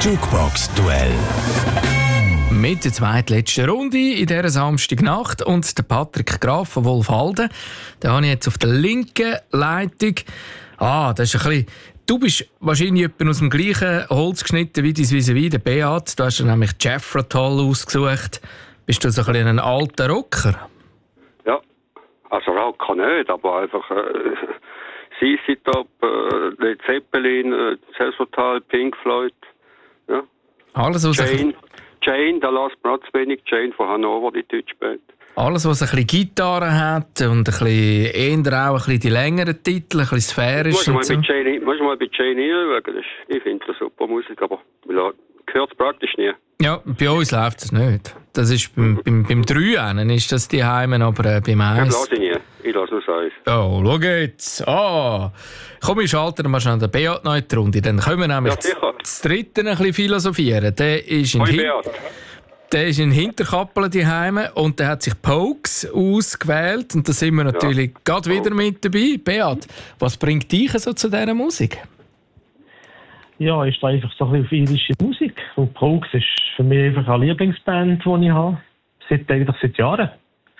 Jukebox-Duell. Mit der zweitletzten Runde in dieser Samstagnacht und der Patrick Graf von Wolfhalden. Den habe ich jetzt auf der linken Leitung. Das ist ein bisschen... Du bist wahrscheinlich etwa aus dem gleichen Holz geschnitten wie dein vis-à-vis, der Beat. Du hast dir nämlich Jethro Tull ausgesucht. Bist du so ein bisschen ein alter Rocker? Ja, also Rocker nicht, aber einfach CC Top, Led Zeppelin, Jethro Tull, Pink Floyd. Ja. Alles, was Jane, da lässt man auch zu wenig. Jane von Hannover, die deutsche Band. Alles, was ein bisschen Gitarre hat und ein bisschen, eher auch ein bisschen die längeren Titel, ein bisschen sphärisch. Musst du mal bei Jane hinschauen. Ich finde das super Musik, aber gehört es praktisch nie. Ja, bei uns läuft es nicht. Das ist beim 3 ist das die Heimen, aber beim 1... Ich lasse nur 1. Oh, schau jetzt. Komm, ich schalte mal schnell den Beat noch in die Runde. Dann können wir nämlich das dritte ein bisschen philosophieren. Der ist in Hinterkappeln die Heime und der hat sich Pokes ausgewählt. Und da sind wir natürlich gerade wieder mit dabei. Beat, was bringt dich so zu dieser Musik? Ja, ist einfach so ein bisschen auf irische Musik. Und Pokes ist für mich einfach eine Lieblingsband, die ich habe. Seit Jahren.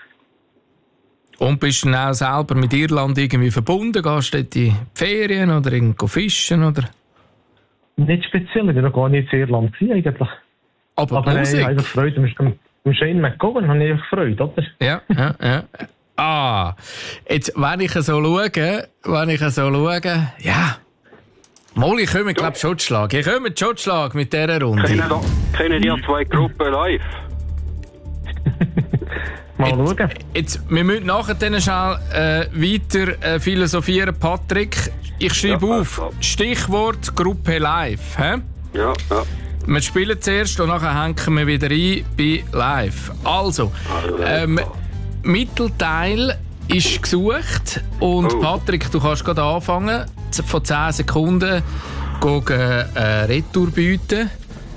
Und bist du dann auch selber mit Irland irgendwie verbunden? Gehst du dort in die Ferien oder irgendwo fischen? Oder? Nicht speziell, ich war noch gar nicht in Irland eigentlich. Aber Musik? Ich habe Freude. Am Shane McGowan habe ich einfach Freude, oder? Ja. Jetzt, wenn ich so schaue, ja. Mal, ich komme, glaube ich, Schottschlag. Ich komme Schottschlag mit dieser Runde. Kennen die 2 Gruppen live? Mal schauen. Jetzt, wir müssen nachher dann schnell weiter philosophieren, Patrick. Ich schreibe auf, Stichwort Gruppe live. He? Ja. Wir spielen zuerst und nachher hängen wir wieder ein bei live. Also, Mittelteil ist gesucht und Patrick, du kannst gerade anfangen. Von 10 Sekunden Retour bieten.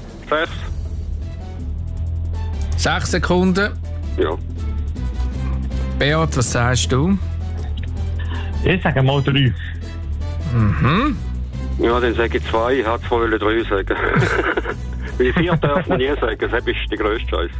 6 Sekunden. Ja. Beat, was sagst du? Ich sage mal 3. Mhm. Ja, dann sage ich 2. Ich wollte zwar 3 sagen. Weil 4 darf man nie sagen. Das ist die grösste Scheiße.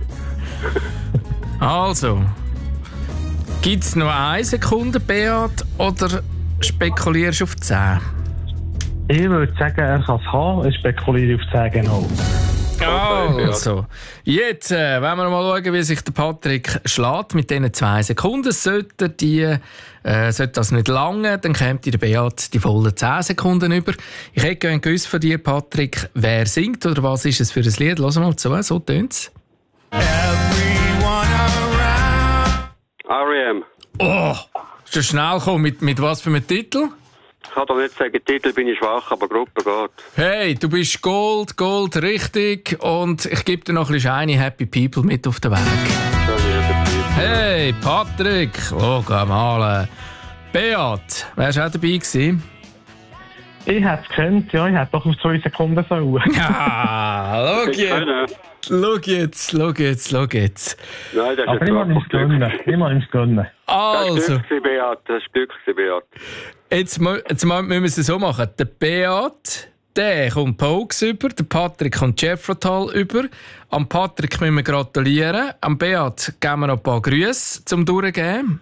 Also. Gibt es noch 1 Sekunde, Beat, oder spekulierst du auf 10? Ich würde sagen, er kann es haben. Ich spekuliere auf 10 genau. Also, jetzt wollen wir mal schauen, wie sich der Patrick schlägt mit diesen 2 Sekunden. Sollte das nicht lange, dann kommt der Beat die vollen 10 Sekunden über. Ich hätte gerne gewusst von dir, Patrick, wer singt oder was ist es für ein Lied? Lass mal zu, so tönt es. R.E.M. Oh, ist das schnell gekommen? Mit was für einem Titel? Ich kann doch nicht sagen, Titel bin ich schwach, aber Gruppe geht. Hey, du bist Gold, richtig. Und ich gebe dir noch ein bisschen Shiny Happy People mit auf den Weg. Hey, Patrick, schau mal. Beat, wärst du auch dabei gewesen? Ich hätte es gekannt, ja, ich hätte doch auf 2 Sekunden sollen. Ja, schau jetzt. Nein, das ist aber ich muss es gönnen. Also. Das ist Glück, Beat. Jetzt müssen wir es so machen. Der Beat, der kommt Pokes über, der Patrick kommt Jethro Tull über. Am Patrick müssen wir gratulieren. Am Beat geben wir noch ein paar Grüße zum Durchgeben.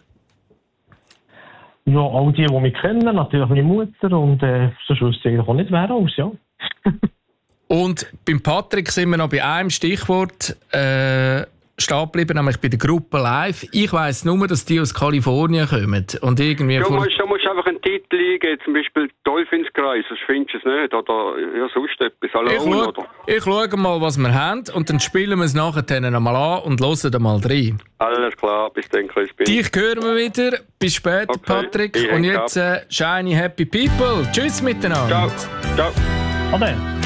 Ja, all die mich kennen, natürlich meine Mutter und sonst wüsste ich auch nicht, wer alles, ja. Und beim Patrick sind wir noch bei einem Stichwort stehen geblieben, nämlich bei der Gruppe Live. Ich weiss nur, dass die aus Kalifornien kommen. Und irgendwie du musst einfach einen Titel eingeben, zum Beispiel Teufelskreis, sonst findest du es nicht. Oder ja, sonst etwas. Ich schaue mal, was wir haben und dann spielen wir es nachher einmal an und hören mal rein. Alles klar, bis dann, Crispin. Dich hören wir wieder. Bis später, okay, Patrick. Und jetzt Shiny Happy People. Tschüss miteinander. Ciao. Ade.